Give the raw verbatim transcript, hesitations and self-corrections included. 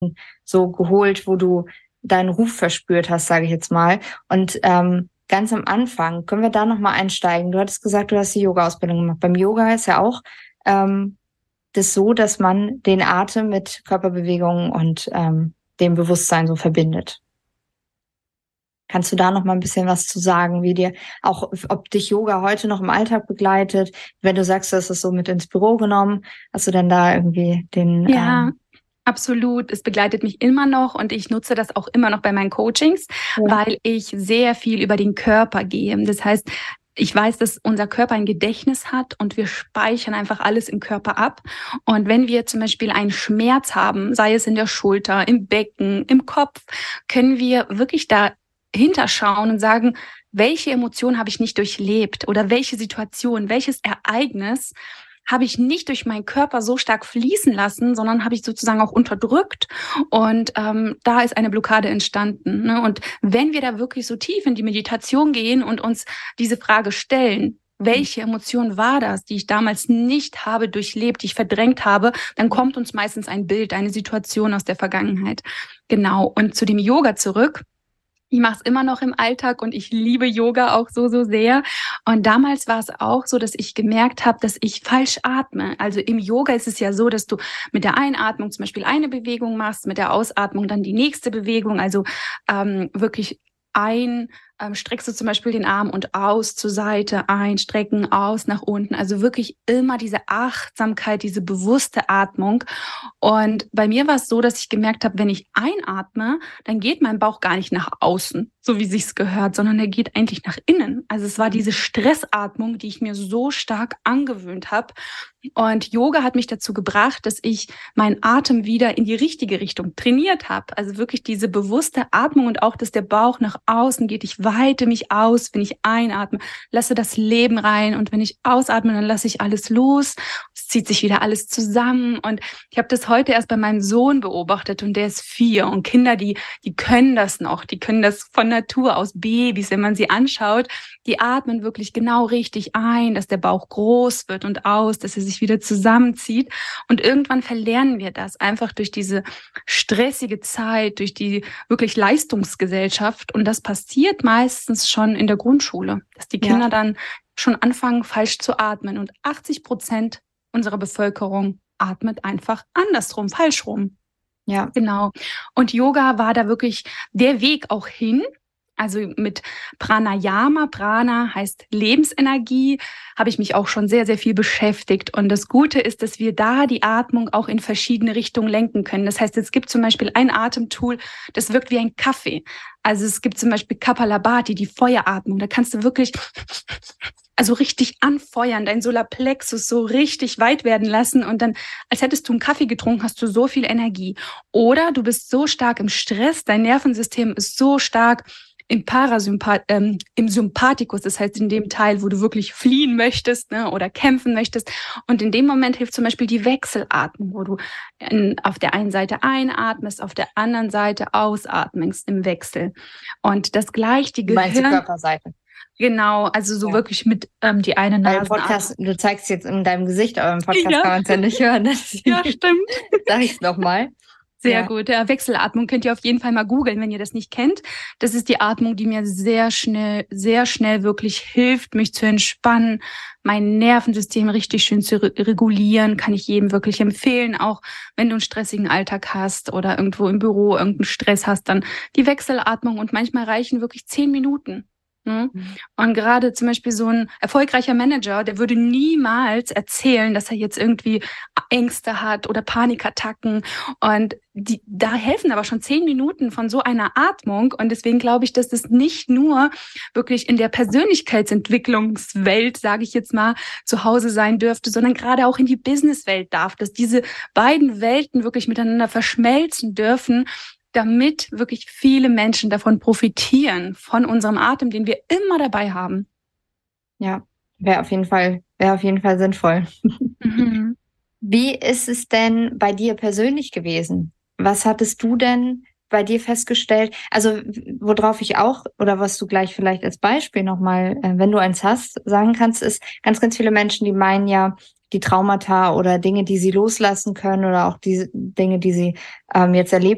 so geholt, wo du deinen Ruf verspürt hast, sage ich jetzt mal. Und ähm, ganz am Anfang, können wir da nochmal einsteigen? Du hattest gesagt, du hast die Yoga-Ausbildung gemacht. Beim Yoga ist ja auch ähm, das so, dass man den Atem mit Körperbewegungen und ähm, dem Bewusstsein so verbindet. Kannst du da noch mal ein bisschen was zu sagen, wie dir auch, ob dich Yoga heute noch im Alltag begleitet? Wenn du sagst, du hast es so mit ins Büro genommen, hast du denn da irgendwie den... Ja, ähm, absolut. Es begleitet mich immer noch und ich nutze das auch immer noch bei meinen Coachings, ja. weil ich sehr viel über den Körper gehe. Das heißt, ich weiß, dass unser Körper ein Gedächtnis hat und wir speichern einfach alles im Körper ab. Und wenn wir zum Beispiel einen Schmerz haben, sei es in der Schulter, im Becken, im Kopf, können wir wirklich da hinterschauen und sagen, welche Emotion habe ich nicht durchlebt oder welche Situation, welches Ereignis habe ich nicht durch meinen Körper so stark fließen lassen, sondern habe ich sozusagen auch unterdrückt. Und ähm, da ist eine Blockade entstanden. Ne? Und wenn wir da wirklich so tief in die Meditation gehen und uns diese Frage stellen, welche Emotion war das, die ich damals nicht habe durchlebt, die ich verdrängt habe, dann kommt uns meistens ein Bild, eine Situation aus der Vergangenheit. Genau. Und zu dem Yoga zurück. Ich mache es immer noch im Alltag und ich liebe Yoga auch so, so sehr. Und damals war es auch so, dass ich gemerkt habe, dass ich falsch atme. Also im Yoga ist es ja so, dass du mit der Einatmung zum Beispiel eine Bewegung machst, mit der Ausatmung dann die nächste Bewegung. Also ähm, wirklich ein, ähm, streckst du zum Beispiel den Arm und aus zur Seite, einstrecken, aus nach unten. Also wirklich immer diese Achtsamkeit, diese bewusste Atmung. Und bei mir war es so, dass ich gemerkt habe, wenn ich einatme, dann geht mein Bauch gar nicht nach außen, so wie sich's gehört, sondern er geht eigentlich nach innen. Also es war diese Stressatmung, die ich mir so stark angewöhnt habe. Und Yoga hat mich dazu gebracht, dass ich meinen Atem wieder in die richtige Richtung trainiert habe. Also wirklich diese bewusste Atmung und auch, dass der Bauch nach außen geht. Ich weite mich aus, wenn ich einatme, lasse das Leben rein. Und wenn ich ausatme, dann lasse ich alles los. Es zieht sich wieder alles zusammen. Und ich habe das heute erst bei meinem Sohn beobachtet und der ist vier. Und Kinder, die, die können das noch. Die können das von Natur aus. Babys, wenn man sie anschaut, die atmen wirklich genau richtig ein, dass der Bauch groß wird und aus, dass er sich wieder zusammenzieht. Und irgendwann verlernen wir das einfach durch diese stressige Zeit, durch die wirklich Leistungsgesellschaft. Und das passiert meistens schon in der Grundschule, dass die Kinder ja. dann schon anfangen, falsch zu atmen. Und achtzig Prozent unserer Bevölkerung atmet einfach andersrum, falsch rum. Ja. Genau. Und Yoga war da wirklich der Weg auch hin. Also mit Pranayama, Prana heißt Lebensenergie, habe ich mich auch schon sehr, sehr viel beschäftigt. Und das Gute ist, dass wir da die Atmung auch in verschiedene Richtungen lenken können. Das heißt, es gibt zum Beispiel ein Atemtool, das wirkt wie ein Kaffee. Also es gibt zum Beispiel Kapalabhati, die Feueratmung. Da kannst du wirklich also richtig anfeuern, dein Solarplexus so richtig weit werden lassen und dann, als hättest du einen Kaffee getrunken, hast du so viel Energie. Oder du bist so stark im Stress, dein Nervensystem ist so stark im Parasympath, ähm, im Sympathikus, das heißt in dem Teil, wo du wirklich fliehen möchtest, ne, oder kämpfen möchtest. Und in dem Moment hilft zum Beispiel die Wechselatmung, wo du in, auf der einen Seite einatmest, auf der anderen Seite ausatmest im Wechsel. Und das gleicht die Gehirn... Du meinst die Körperseite? Genau, also so ja. wirklich mit ähm, die eine Nase. Podcast, du zeigst jetzt in deinem Gesicht, aber im Podcast ja. kann man es ja nicht hören. Ja, stimmt. Sag ich es nochmal. Sehr ja. gut. Ja, Wechselatmung könnt ihr auf jeden Fall mal googeln, wenn ihr das nicht kennt. Das ist die Atmung, die mir sehr schnell, sehr schnell wirklich hilft, mich zu entspannen, mein Nervensystem richtig schön zu re- regulieren. Kann ich jedem wirklich empfehlen. Auch wenn du einen stressigen Alltag hast oder irgendwo im Büro irgendeinen Stress hast, dann die Wechselatmung. Und manchmal reichen wirklich zehn Minuten. Mhm. Und gerade zum Beispiel so ein erfolgreicher Manager, der würde niemals erzählen, dass er jetzt irgendwie Ängste hat oder Panikattacken. Und die, da helfen aber schon zehn Minuten von so einer Atmung. Und deswegen glaube ich, dass das nicht nur wirklich in der Persönlichkeitsentwicklungswelt, sage ich jetzt mal, zu Hause sein dürfte, sondern gerade auch in die Businesswelt darf, dass diese beiden Welten wirklich miteinander verschmelzen dürfen, damit wirklich viele Menschen davon profitieren, von unserem Atem, den wir immer dabei haben. Ja, wäre auf jeden Fall, wäre auf jeden Fall sinnvoll. Mhm. Wie ist es denn bei dir persönlich gewesen? Was hattest du denn bei dir festgestellt? Also, worauf ich auch, oder was du gleich vielleicht als Beispiel nochmal, wenn du eins hast, sagen kannst, ist, ganz, ganz viele Menschen, die meinen ja, die Traumata oder Dinge, die sie loslassen können oder auch die Dinge, die sie ähm, jetzt erlebt